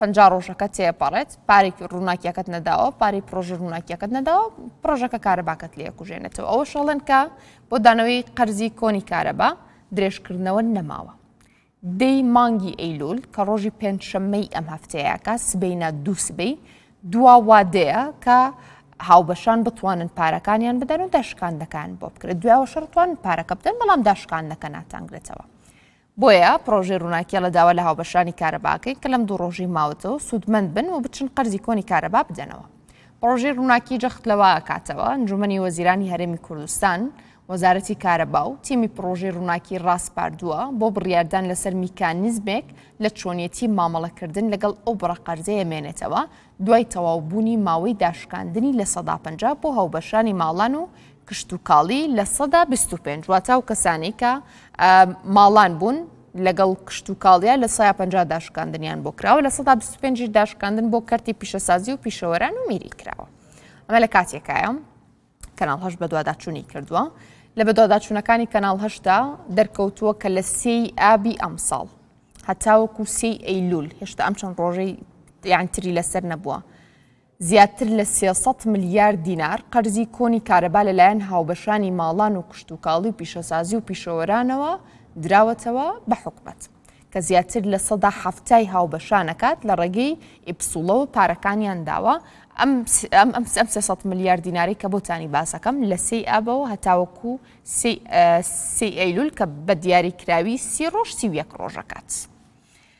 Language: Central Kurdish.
50 ڕۆژەکە تێپەڕێت پارێکی ڕووناکیەکەت نەداوە پارەی پرۆژە ڕووناکیەکەت نەداوە پرۆژەکە کارەباکەت لێ کوژێنێتەوە ئەوە شەڵێن کە بۆ دانەوەی قەرزی کۆنی کارەبا درێژکردنەوە نەماوە دەی مانگی ئەیلول کە ڕۆژی پێنجشەممەی ئەم هەفتەیەکە سبەینە دوو سبەی دوا وادەیە کە هاوبەشان بتوانن پارەکانیان بدەن و داشکاندەکان بۆ بکرێت دوایەوە شەڕتوانن پارەکە بدەن بەڵام داشکاندەکە ناتانگرێتەوە بۆیە پرۆژەی ڕووناکیە لە داوا لە هاوبەشانی کارەباکەی کە لەم دوو ڕۆژی ماوەتەوە سوودمەند بن و بچن قەرزی کۆنی کارەبا بدەنەوە پرۆژەی ڕووناکی جەخت لەوە کاتەوە ئەنجومەنی وەزیرانی هەرێمی کوردستان وەزارەتی کارەبا و تیمی پرۆژەی ڕووناکی ڕاستپاردووە بۆ بڕیاردان لەسەر میکانیزمێک لە چۆنیەتی مامەڵەکردن لەگەڵ ئەو بڕە قەرزەیە مێنێتەوە دوای تەواوبوونی ماوەی داشکاندنی لە 150 بۆ هاوبەشانی ماڵان و کشتتوکاڵی لە 125 واتە و کەسانی کە ماڵان بوون لەگەڵ کشتتوکاڵیە لە 150 داشکاندنیان بۆ کراوە لە 125 داشکاندن بۆ کەرتی پیشەسازی و پیشەوەران و میری کراوە ئەمە لە کاتێکایە کەناڵ هەشت بە دوواداچوونی کردووە لە بە دوواداچوونەکانی کەناڵ هەشتا دەرکەوتووە کە لە 3 ئابی ئەم ساڵ هەتاوەکو 3 ئەیلول هێشتا ئەم چەند ڕۆژەی یانتری لەسەر نەبووە زیاتر لە 300 ملیار دینار قەرزی کۆنی کارەبا لەلایەن هاوبەشانی ماڵان و کشتتوکاڵی و پیشەسازی و پیشەوەرانەوە دراوەتەوە بە حکومەت کە زیاتر لە 170 هاوبەشانەکات لە ڕێگەی ئیپسوڵەوە پارەکانیان داوە ئەم 300 ملیار دیناری کە بۆتانی باسەکەم لە 3 ئابەوە هەتاوەکو 3 ئەیلول کە بە دیاریکراوی 30 ڕۆژ 31 ڕۆژەکات.